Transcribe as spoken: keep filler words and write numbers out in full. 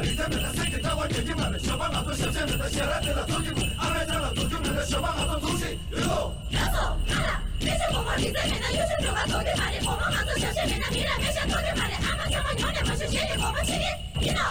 我们离在面的有些表达都得买的。